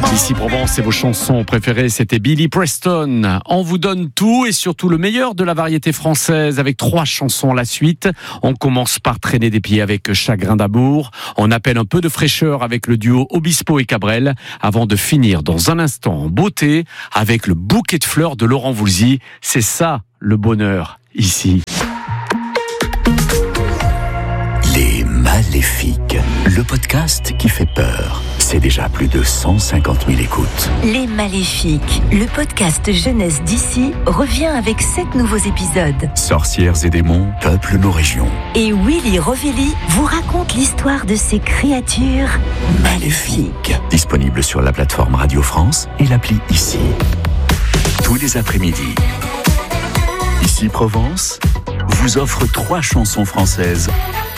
Ici Provence et vos chansons préférées, c'était Billy Preston. On vous donne tout et surtout le meilleur de la variété française avec 3 chansons à la suite. On commence par traîner des pieds avec Chagrin d'amour. On appelle un peu de fraîcheur avec le duo Obispo et Cabrel avant de finir dans un instant en beauté avec le bouquet de fleurs de Laurent Voulzy. C'est ça le bonheur ici. Les Maléfiques, le podcast qui fait peur. C'est déjà plus de 150 000 écoutes. Les Maléfiques, le podcast jeunesse d'ici, revient avec 7 nouveaux épisodes. Sorcières et démons peuplent nos régions. Et Willy Rovelli vous raconte l'histoire de ces créatures maléfiques. Disponible sur la plateforme Radio France et l'appli Ici. Tous les après-midi. Ici Provence vous offre 3 chansons françaises